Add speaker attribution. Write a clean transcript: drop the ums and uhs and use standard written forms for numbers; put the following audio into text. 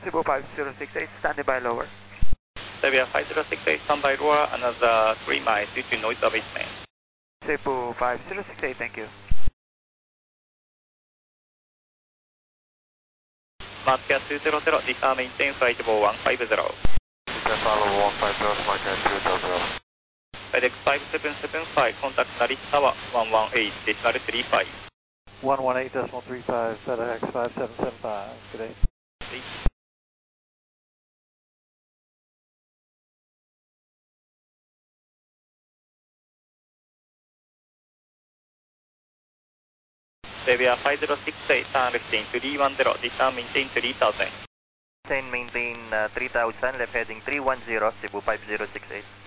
Speaker 1: Cebu 5068, standing by lower.
Speaker 2: Xavier 5068, standby lower, another 3 miles due to noise abatement.
Speaker 1: Cebu 5068, thank you.
Speaker 2: Smart Cat 200, disarm maintain flight level 150.
Speaker 3: Follow 150, Smart Cat 200.
Speaker 2: FedEx 5775, contact Narita Tower 118.35.
Speaker 4: 118.35, FedEx 5775, good day.
Speaker 2: Xavier 5068, turn left in 310, disarm maintain 3000.
Speaker 1: Maintain 3000, left heading 310, Cebu 5068.